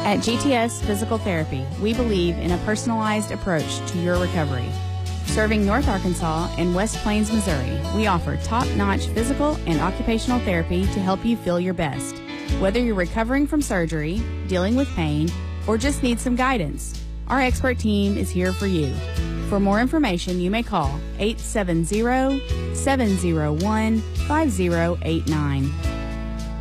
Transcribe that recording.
At GTS Physical Therapy, we believe in a personalized approach to your recovery. Serving North Arkansas and West Plains, Missouri, we offer top-notch physical and occupational therapy to help you feel your best. Whether you're recovering from surgery, dealing with pain, or just need some guidance, our expert team is here for you. For more information, you may call 870-701-5089.